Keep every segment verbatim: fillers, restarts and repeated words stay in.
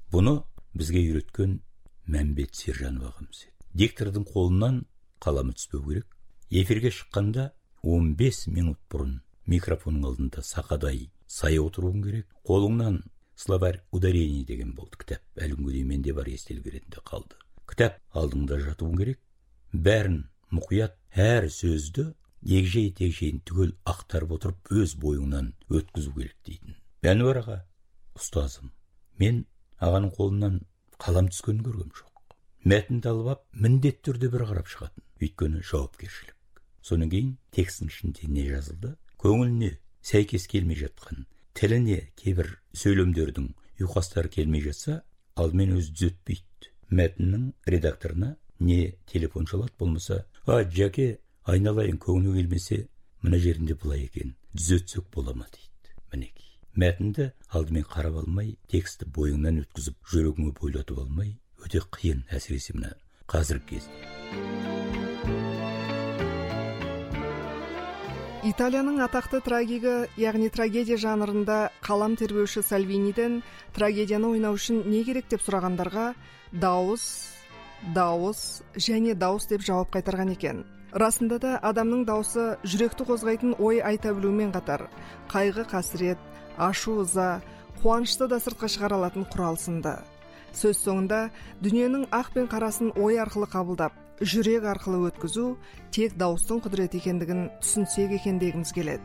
Бұны бізге үйреткен Мәмбет Сержанов ағамыз еді. Диктордың қолынан қаламы түспеу керек. Эфирге шыққанда он бес минут бұрын микрофонның алдында сақадай сая отыруың керек. Қолыңнан словарь ударений деген болды кітап. Әлі күнге дейін менде бар, естелік ретінде қалды. Кітап алдыңда жатуың керек. Бәрін мұқият, әр сөзді егжей-тегжейін түгел ақтарып отырып өз бойыңнан өткізу керек дейтін. Әнуар аға ұстазым. Мен ағаның қолынан қалам түскенін көргем жоқ. Мәтінді алып ап, міндетті түрде бір қарап шығатын. Өйткені жауапкершілік. Содан кейін текстің ішінде не жазылды? Көңіліне сәйкес келмей жатқан, тіліне кейбір сөйлемдердің ұйқастары келмей жатса, алдымен өзі түзетпейді. Мәтіннің редакторына не телефон шалады, болмаса, а жәке, айналайын, көңілі келмесе, мына жерінде былай екен, түзетсек бола ма дейді. Мінекей. Мәтінді алдымен қарап алмай, тексті бойыңнан өткізіп, жүрегіңе бойлатып алмай, өте қиын, әсіресе мына қазіргі кезде. Италияның атақты трагигі, яғни трагедия жанрында қалам тербеуші Сальвиниден трагедияны ойнау үшін не керек деп сұрағандарға дауыс, дауыс және дауыс деп жауап қайтарған екен. Расында да адамның дауысы жүректі қозғайтын ой айта білумен қатар, қайғы қасірет, ашу ыза, қуанышты да сыртқа шығара алатын құрал сынды. Сөз соңында дүниенің ақ пен қарасын ой арқылы қабылдап, жүрек арқылы өткізу тек дауыстың құдіреті екендігін түсінсек екен дегіміз келеді.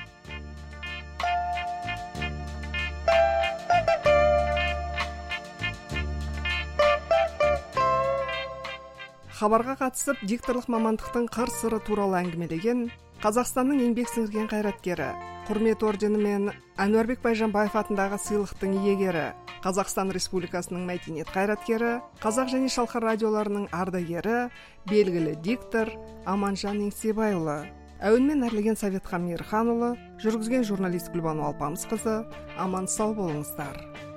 Хабарға қатысып, дикторлық мамандықтың қыр-сыры туралы әңгімелеген Қазақстанның еңбек сіңірген қайраткері, құрмет орденімен Әнуарбек Байжанбаев атындағы сыйлықтың иегері, Қазақстан Республикасының мәдениет қайраткері, қазақ және шалқар радиоларының ардагері, белгілі диктор Аманжан Еңсебайұлы. Әуенмен әрлеген Советхан Мейірханұлы, жүргізген журналист Гүлбану Алпамысқызы. Аман сау болыңыздар.